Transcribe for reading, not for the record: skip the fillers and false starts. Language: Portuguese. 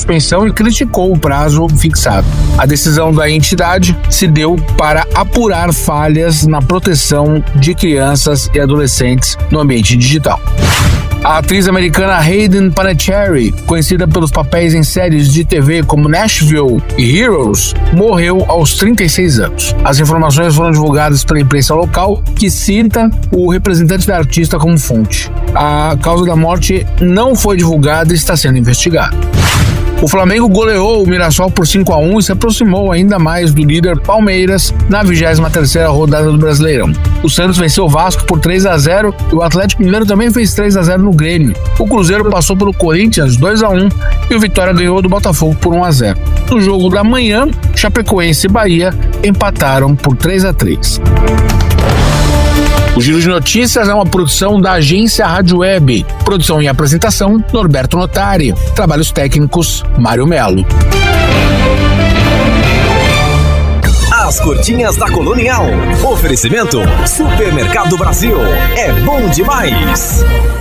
suspensão e criticou o prazo fixado. A decisão da entidade se deu para apurar falhas na proteção de crianças e adolescentes no ambiente digital. A atriz americana Hayden Panettiere, conhecida pelos papéis em séries de TV como Nashville e Heroes, morreu aos 36 anos. As informações foram divulgadas pela imprensa local, que cita o representante da artista como fonte. A causa da morte não foi divulgada e está sendo investigada. O Flamengo goleou o Mirassol por 5-1 e se aproximou ainda mais do líder Palmeiras na 23ª rodada do Brasileirão. O Santos venceu o Vasco por 3-0 e o Atlético Mineiro também fez 3-0 no Grêmio. O Cruzeiro passou pelo Corinthians 2-1 e o Vitória ganhou do Botafogo por 1-0. No jogo da manhã, Chapecoense e Bahia empataram por 3-3. O Giro de Notícias é uma produção da agência Rádio Web. Produção e apresentação, Norberto Notari. Trabalhos técnicos, Mário Melo. As curtinhas da Colonial. Oferecimento Supermercado Brasil. É bom demais.